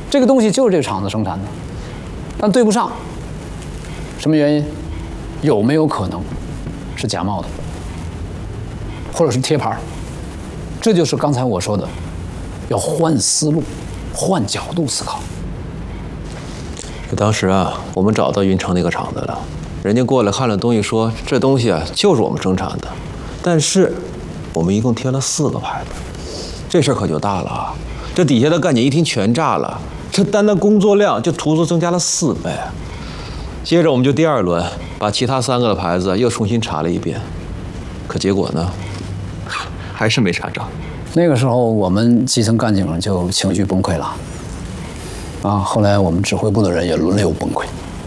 这个东西就是这个厂子生产的，但对不上，什么原因？有没有可能是假冒的，或者是贴牌？这就是刚才我说的，要换思路、换角度思考。 当时啊，我们找到云城那个厂子了，人家过来看了东西，说这东西啊就是我们生产的，但是我们一共贴了4个牌子，这事儿可就大了啊！这底下的干警一听全炸了，这单工作量就足足增加了4倍。接着我们就第2轮把其他3个的牌子又重新查了一遍，可结果呢，还是没查着。 那个时候我们基层干警就情绪崩溃了，后来我们指挥部的人也轮流崩溃，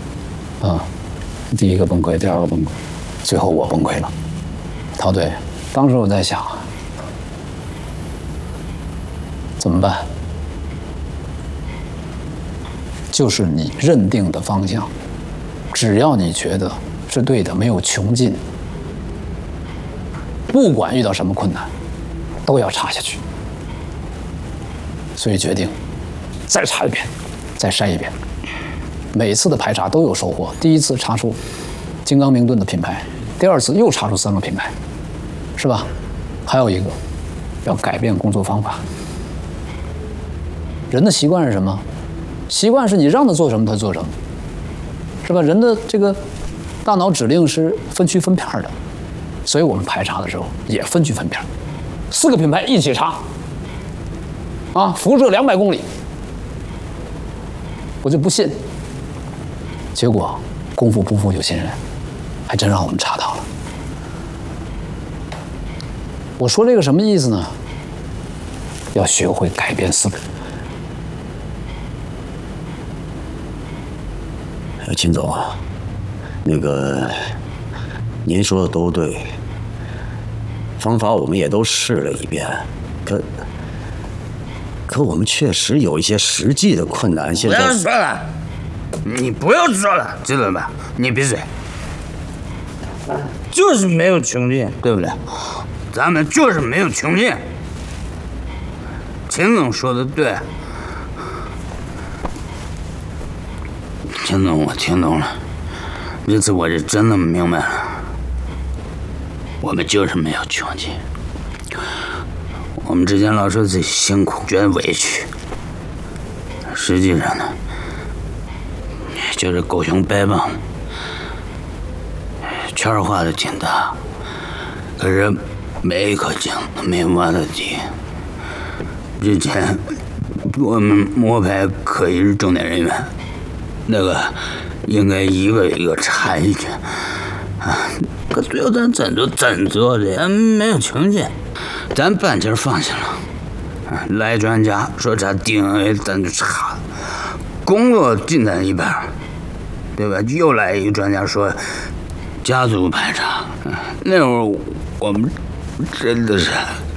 第1个崩溃，第2个崩溃，最后我崩溃了。陶队，当时我在想，怎么办？就是你认定的方向，只要你觉得是对的，没有穷尽，不管遇到什么困难，都要查下去。所以决定再查一遍，再筛一遍。每次的排查都有收获。第1次查出金刚明顿的品牌，第2次又查出3个品牌，是吧？还有一个，要改变工作方法。人的习惯是什么？习惯是你让他做什么，他做什么，是吧？人的这个大脑指令是分区分片的，所以我们排查的时候也分区分片，4个品牌一起查，辐射200公里，我就不信。结果功夫不负有心人，还真让我们查到了。我说这个什么意思呢？要学会改变思维。 秦总啊，那个您说的都对，方法我们也都试了一遍，可我们确实有一些实际的困难。现在不要说了，你不要说了，知道吧？你闭嘴。就是没有穷尽，对不对？咱们就是没有穷尽。秦总说的对。秦总，我听懂了，这次我是真的明白了，我们就是没有穷尽。我们之前老说自己辛苦，觉得委屈，实际上呢，就是狗熊掰棒，圈画的挺大，可是每一颗井都没挖到底。之前我们摸排可疑是重点人员。那个应该一个一个查一查可最后咱怎做的？咱没有穷尽，咱半截放下了。来专家说查 DNA， 咱就查了，工作进展一半，对吧？又来一个专家说家族排查，那会儿我们真的是，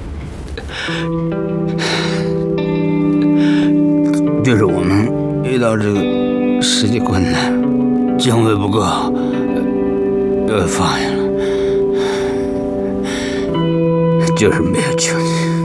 就是我们遇到这个实际困难，经费不够，又放下了，就是没有穷尽。